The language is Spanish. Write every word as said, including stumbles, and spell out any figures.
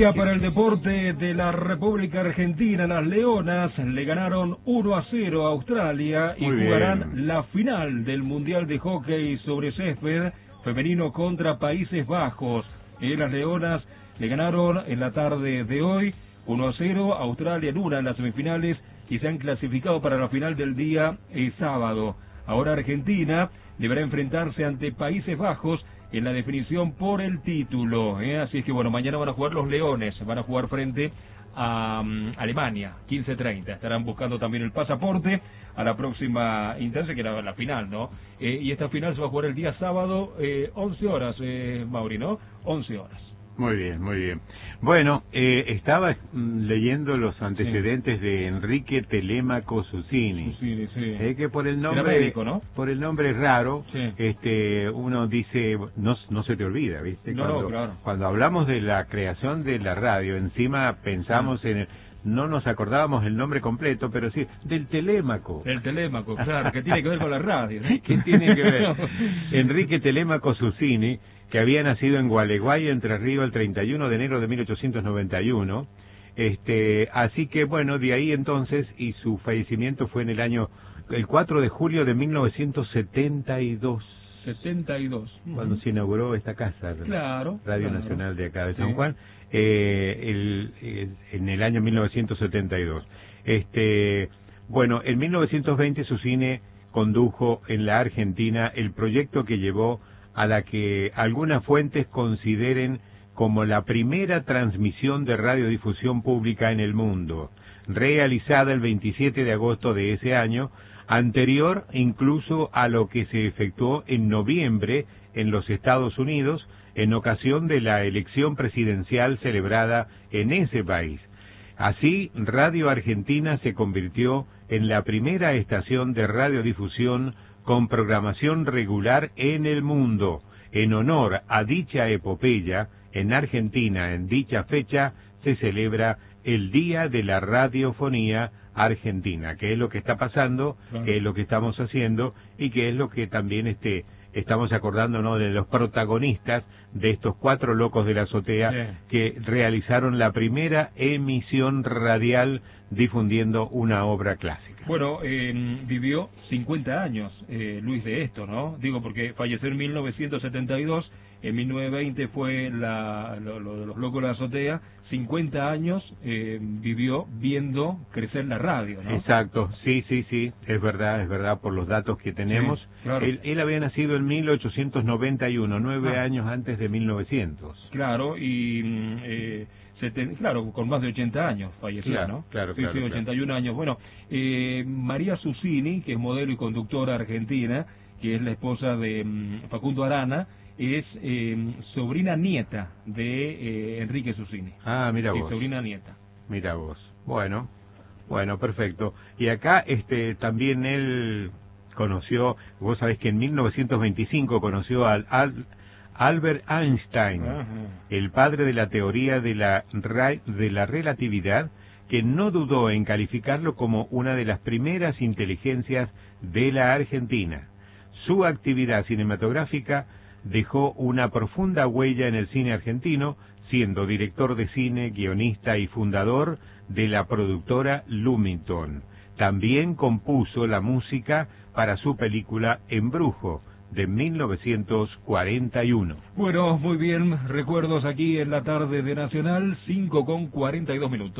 Día para el deporte de la República Argentina. Las Leonas le ganaron uno a cero a Australia y Muy jugarán bien. la final del Mundial de Hockey sobre césped femenino contra Países Bajos. Eh, las Leonas le ganaron en la tarde de hoy uno a cero a Australia en una en las semifinales y se han clasificado para la final del día eh, sábado. Ahora Argentina deberá enfrentarse ante Países Bajos en la definición por el título, ¿eh? Así es que bueno, mañana van a jugar los Leones, van a jugar frente a um, Alemania, quince treinta, estarán buscando también el pasaporte a la próxima instancia, que era la final, ¿no? Eh, y esta final se va a jugar el día sábado, eh, once horas, eh, Mauri, ¿no? once horas. Muy bien, muy bien. Bueno, eh, estaba mm, leyendo los antecedentes sí. de Enrique Telemaco Susini. Susini, sí. Eh, que por el nombre, era médico, ¿no? Por el nombre raro, sí. este, uno dice, no, no se te olvida, ¿viste? No, cuando, no, claro. Cuando hablamos de la creación de la radio, encima pensamos ah. en el, no nos acordábamos el nombre completo, pero sí, del Telémaco. El Telémaco, claro, que tiene que ver con la radio, ¿no? ¿Qué tiene que ver? Enrique Telemaco Susini, que había nacido en Gualeguay, Entre Ríos, el treinta y uno de enero de mil ochocientos noventa y uno. Este, así que bueno, de ahí entonces, y su fallecimiento fue en el año, el cuatro de julio de mil novecientos setenta y dos. setenta y dos. Cuando uh-huh. se inauguró esta casa, claro, Radio claro. Nacional de acá de sí. San Juan, eh, el, el, en el año mil novecientos setenta y dos. Este, bueno, en mil novecientos veinte Susini condujo en la Argentina el proyecto que llevó a la que algunas fuentes consideren como la primera transmisión de radiodifusión pública en el mundo, realizada el veintisiete de agosto de ese año, anterior incluso a lo que se efectuó en noviembre en los Estados Unidos, en ocasión de la elección presidencial celebrada en ese país. Así, Radio Argentina se convirtió en la primera estación de radiodifusión con programación regular en el mundo. En honor a dicha epopeya, en Argentina, en dicha fecha, se celebra el Día de la Radiofonía Argentina, que es lo que está pasando, claro. que es lo que estamos haciendo y que es lo que también este estamos acordándonos de los protagonistas de estos cuatro locos de la azotea sí. que realizaron la primera emisión radial difundiendo una obra clásica. Bueno, eh, vivió cincuenta años, eh, Luis, de esto, ¿no? Digo, porque falleció en mil novecientos setenta y dos, en mil novecientos veinte fue la, lo, lo de los locos de la azotea, cincuenta años eh, vivió viendo crecer la radio, ¿no? Exacto, sí, sí, sí, es verdad, es verdad, por los datos que tenemos. Sí, claro. él, él había nacido en mil ochocientos noventa y uno, nueve ah. años antes de mil novecientos. Claro, y... Eh, Seten, claro, con más de ochenta años falleció, claro, ¿no? Claro, sí, claro. Sí, ochenta y uno claro. años. Bueno, eh, María Susini, que es modelo y conductora argentina, que es la esposa de um, Facundo Arana, es eh, sobrina nieta de eh, Enrique Susini. Ah, mira vos. Sí, sobrina nieta. Mira vos. Bueno, bueno, perfecto. Y acá este también él conoció, vos sabés que en mil novecientos veinticinco conoció al... al Albert Einstein, uh-huh. el padre de la teoría de la, de la relatividad, que no dudó en calificarlo como una de las primeras inteligencias de la Argentina. Su actividad cinematográfica dejó una profunda huella en el cine argentino, siendo director de cine, guionista y fundador de la productora Lumiton. También compuso la música para su película Embrujo, de mil novecientos cuarenta y uno. Bueno, muy bien, recuerdos aquí en la tarde de Nacional, cinco con cuarenta y dos minutos.